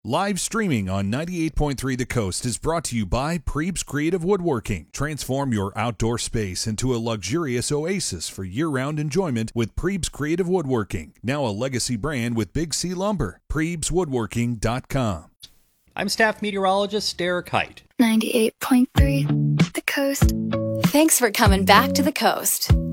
Live streaming on 98.3 The Coast is brought to you by Prebes Creative Woodworking. Transform your outdoor space into a luxurious oasis for year-round enjoyment with Prebes Creative Woodworking. Now a legacy brand with Big C Lumber. PrebesWoodworking.com. I'm staff meteorologist Derek Height. 98.3 The Coast. Thanks for coming back to The Coast.